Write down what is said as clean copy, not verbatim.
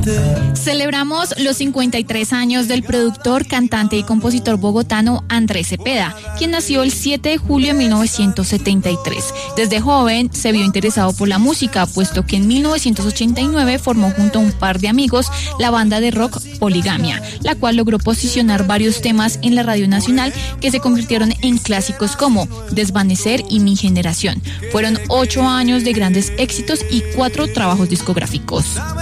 Celebramos los 53 años del productor, cantante y compositor bogotano Andrés Cepeda, quien nació el 7 de julio de 1973. Desde joven se vio interesado por la música, puesto que en 1989 formó junto a un par de amigos la banda de rock Poligamia, la cual logró posicionar varios temas en la Radio Nacional que se convirtieron en clásicos como Desvanecer y Mi Generación. Fueron 8 años de grandes éxitos y 4 trabajos discográficos.